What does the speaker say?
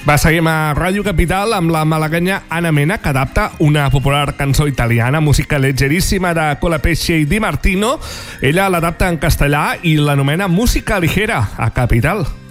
Va, seguim a Ràdio Capital amb la malaguenya Anna Mena, que adapta una popular cançó italiana, música leggeríssima de Colapesce i Di Martino. Ella l'adapta en castellà i l'anomena música ligera a Capital.